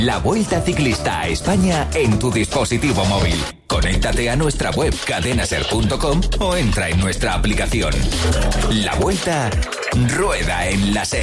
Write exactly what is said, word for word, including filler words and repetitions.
La Vuelta Ciclista a España en tu dispositivo móvil. Conéctate a nuestra web cadenaser punto com o entra en nuestra aplicación. La Vuelta rueda en la SER.